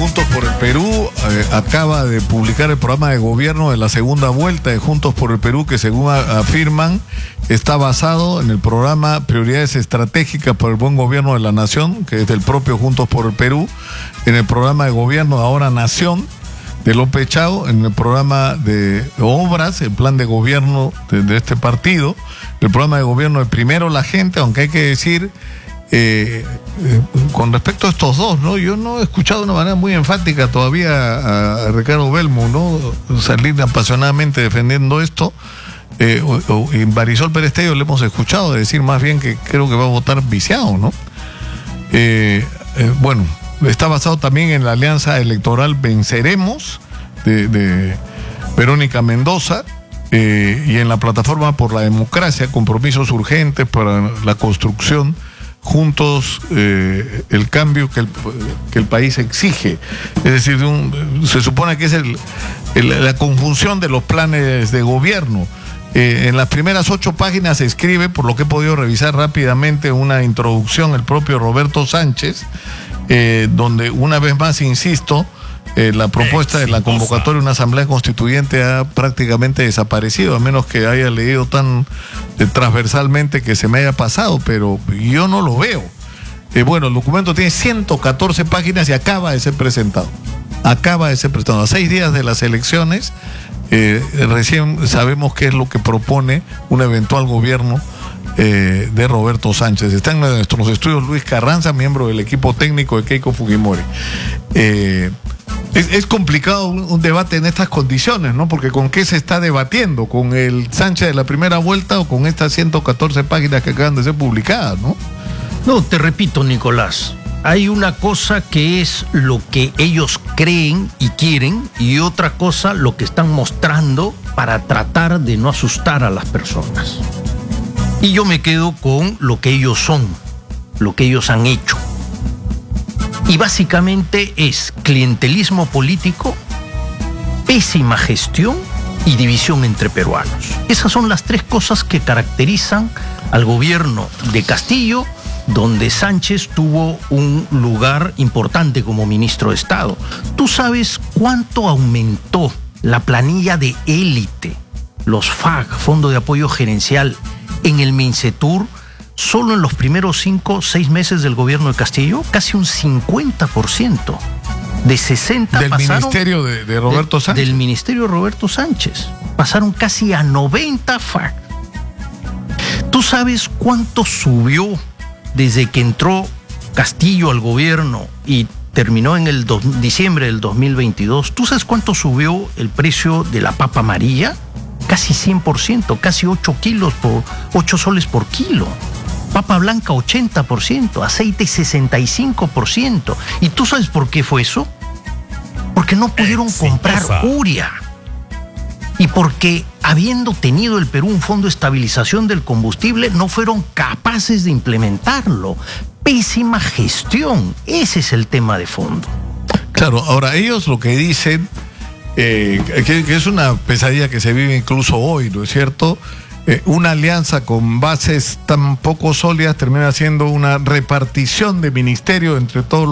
Juntos por el Perú acaba de publicar el programa de gobierno de la segunda vuelta de Juntos por el Perú, que según afirman está basado en el programa Prioridades Estratégicas para el Buen Gobierno de la Nación, que es del propio Juntos por el Perú, en el programa de gobierno de Ahora Nación de López Chao, en el programa de obras, el plan de gobierno de este partido, el programa de gobierno de Primero la Gente, aunque hay que decir, con respecto a estos dos, ¿no? Yo no he escuchado de una manera muy enfática todavía a Ricardo Belmo, ¿no? Salir apasionadamente defendiendo esto. En Marisol Perestello le hemos escuchado decir más bien que creo que va a votar viciado, ¿no? Bueno, está basado también en la alianza electoral Venceremos de Verónica Mendoza, y en la plataforma por la democracia, compromisos urgentes para la construcción juntos, el cambio que el país exige. Es decir, se supone que es la conjunción de los planes de gobierno. En las primeras 8 páginas se escribe, por lo que he podido revisar rápidamente, una introducción el propio Roberto Sánchez, donde una vez más insisto, la propuesta de la convocatoria de una asamblea constituyente ha prácticamente desaparecido, a menos que haya leído tan transversalmente que se me haya pasado, pero yo no lo veo. Bueno, el documento tiene 114 páginas y acaba de ser presentado. A 6 días de las elecciones, recién sabemos qué es lo que propone un eventual gobierno de Roberto Sánchez. Está en nuestros estudios Luis Carranza, miembro del equipo técnico de Keiko Fujimori. Es complicado un debate en estas condiciones, ¿no? Porque ¿con qué se está debatiendo? ¿Con el Sánchez de la primera vuelta o con estas 114 páginas que acaban de ser publicadas, ¿no? No, te repito, Nicolás, hay una cosa que es lo que ellos creen y quieren, y otra cosa lo que están mostrando para tratar de no asustar a las personas. Y yo me quedo con lo que ellos son, lo que ellos han hecho. Y básicamente es clientelismo político, pésima gestión y división entre peruanos. Esas son las 3 cosas que caracterizan al gobierno de Castillo, donde Sánchez tuvo un lugar importante como ministro de Estado. ¿Tú sabes cuánto aumentó la planilla de élite, los FAG, Fondo de Apoyo Gerencial, en el Mincetur? Solo en los primeros 5 o 6 meses del gobierno de Castillo, casi un 50%. De 60 del pasaron... ministerio de Roberto Sánchez. Del ministerio de Roberto Sánchez. Pasaron casi a 90 FAC. ¿Tú sabes cuánto subió desde que entró Castillo al gobierno y terminó en el diciembre del 2022? ¿Tú sabes cuánto subió el precio de la papa amarilla? Casi 100%, casi 8 soles por kilo. Papa blanca 80%, aceite 65%. ¿Y tú sabes por qué fue eso? Porque no pudieron comprar urea. Y porque, habiendo tenido el Perú un fondo de estabilización del combustible, no fueron capaces de implementarlo. Pésima gestión. Ese es el tema de fondo. Claro, ahora ellos lo que dicen, que es una pesadilla que se vive incluso hoy, ¿no es cierto? Una alianza con bases tan poco sólidas termina siendo una repartición de ministerio entre todos